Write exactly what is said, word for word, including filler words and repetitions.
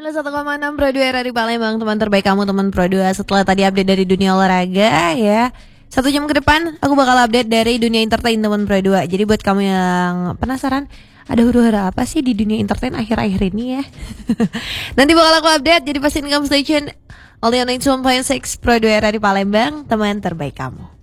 seratus koma enam Pro dua R di Palembang, teman terbaik kamu, teman Pro dua. Setelah tadi update dari dunia olahraga ya, satu jam ke depan aku bakal update dari dunia entertain teman Pro dua. Jadi buat kamu yang penasaran, ada huru-hara apa sih di dunia entertain akhir-akhir ini ya? Nanti bakal aku update, jadi pastiin kamu stay tune. Only on ninety one point six Pro dua R di Palembang, teman terbaik kamu.